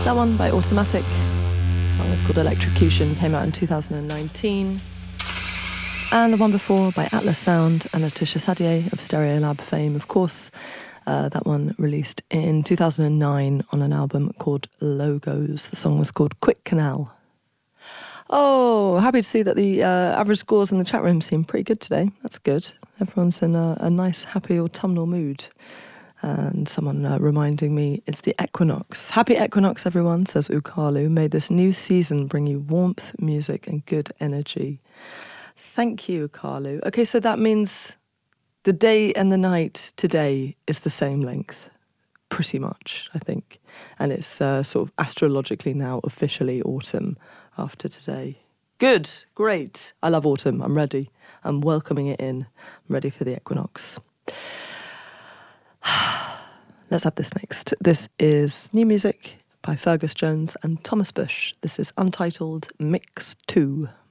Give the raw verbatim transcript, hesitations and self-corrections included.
That one by Automatic. The song is called Electrocution, came out in two thousand nineteen. And the one before by Atlas Sound and Letitia Sadier of Stereolab fame, of course. Uh, that one released in two thousand nine on an album called Logos. The song was called Quick Canal. Oh, happy to see that the uh, average scores in the chat room seem pretty good today. That's good. Everyone's in a, a nice, happy autumnal mood. And someone uh, reminding me it's the equinox. Happy equinox, everyone, says Ukalu. May this new season bring you warmth, music, and good energy. Thank you, Ukalu. Okay, so that means the day and the night today is the same length. Pretty much, I think. And it's uh, sort of astrologically now officially autumn after today. Good, great. I love autumn. I'm ready. I'm welcoming it in. I'm ready for the equinox. Let's have this next. This is new music by Fergus Jones and Thomas Bush. This is Untitled Mix two.